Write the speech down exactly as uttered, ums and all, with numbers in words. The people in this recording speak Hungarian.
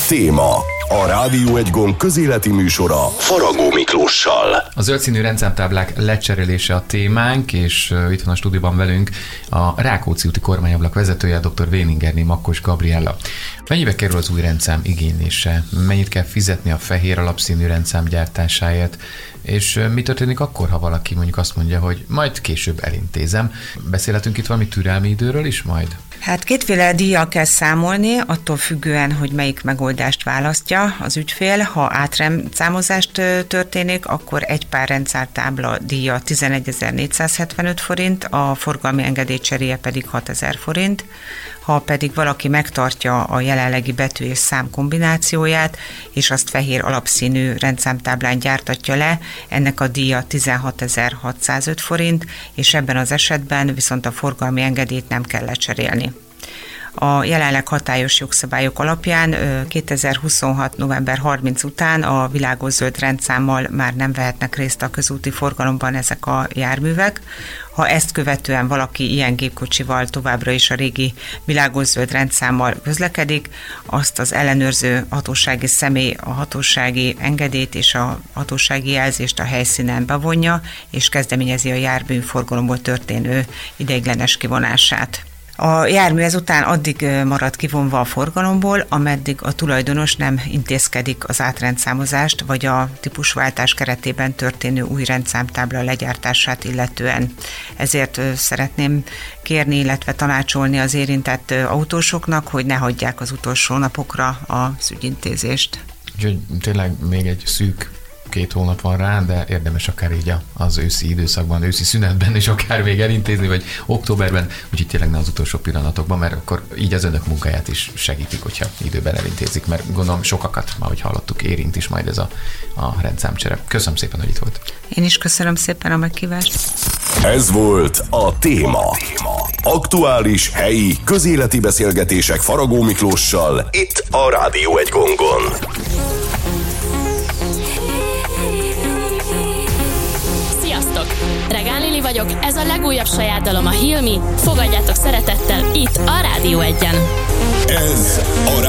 Téma. A Rádió egy gomb közéleti műsora Faragó Miklóssal. A zöldszínű rendszámtáblák lecserélése a témánk, és itt van a stúdióban velünk a Rákóczi úti kormányablak vezetője, dr. Véningerné Makkos Gabriella. Mennyibe kerül az új rendszám igénylése? Mennyit kell fizetni a fehér alapszínű rendszám gyártásáért? És mi történik akkor, ha valaki mondjuk azt mondja, hogy majd később elintézem? Beszélhetünk itt valami türelmi időről is majd? Hát kétféle díjjal kell számolni, attól függően, hogy melyik megoldást választja az ügyfél. Ha átrendszámozást történik, akkor egy pár rendszámtábla díja tizenegyezer-négyszázhetvenöt forint, a forgalmi engedély cseréje pedig hatezer forint. Ha pedig valaki megtartja a jelenlegi betű és szám kombinációját, és azt fehér alapszínű rendszámtáblán gyártatja le, ennek a díja tizenhatezer-hatszázöt forint, és ebben az esetben viszont a forgalmi engedélyt nem kell lecserélni. A jelenleg hatályos jogszabályok alapján kétezer-huszonhat. november harmincadika után a világos zöld rendszámmal már nem vehetnek részt a közúti forgalomban ezek a járművek. Ha ezt követően valaki ilyen gépkocsival továbbra is a régi világos zöld rendszámmal közlekedik, azt az ellenőrző hatósági személy a hatósági engedélyt és a hatósági jelzést a helyszínen bevonja, és kezdeményezi a jármű forgalomból történő ideiglenes kivonását. A jármű ezután addig marad kivonva a forgalomból, ameddig a tulajdonos nem intézkedik az átrendszámozást, vagy a típusváltás keretében történő új rendszámtábla legyártását illetően. Ezért szeretném kérni, illetve tanácsolni az érintett autósoknak, hogy ne hagyják az utolsó napokra az ügyintézést. Úgyhogy tényleg még egy szűk két hónap van rá, de érdemes akár így az őszi időszakban, őszi szünetben is akár még elintézni, vagy októberben, úgyhogy tényleg ne az utolsó pillanatokban, mert akkor így az önök munkáját is segítik, hogyha időben elintézik, mert gondolom sokakat, ahogy hallottuk, érint is majd ez a, a rendszámcsere. Köszönöm szépen, hogy itt volt. Én is köszönöm szépen a meghívást. Ez volt a Téma. Aktuális, helyi, közéleti beszélgetések Faragó Miklóssal, itt a Rádió egy gongon. Regán Lili vagyok, ez a legújabb saját dalom a Heal Me. Fogadjátok szeretettel itt a Rádió egyen. Ez a